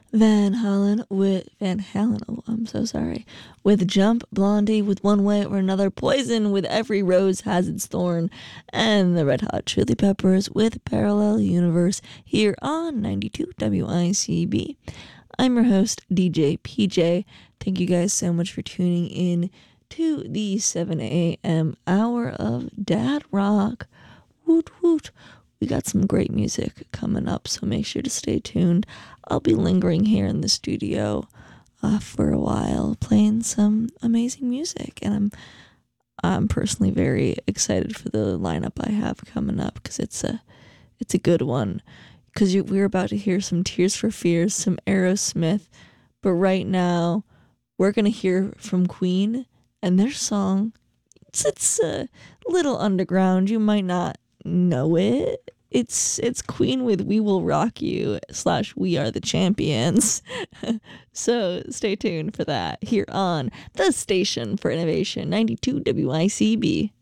Van Halen. Oh, I'm so sorry. With Jump, Blondie with One Way or Another, Poison with Every Rose Has Its Thorn, and the Red Hot Chili Peppers with Parallel Universe here on 92 WICB. I'm your host, DJ PJ. Thank you guys so much for tuning in to the 7 a.m. hour of Dad Rock. Woot woot. We got some great music coming up, so make sure to stay tuned. I'll be lingering here in the studio for a while, playing some amazing music, and I'm personally very excited for the lineup I have coming up because it's a good one. Because we're about to hear some Tears for Fears, some Aerosmith, but right now we're gonna hear from Queen and their song. It's a little underground. You might not know it. It's Queen with "We Will Rock You" / "We Are the Champions." So stay tuned for that here on the Station for Innovation 92 WICB.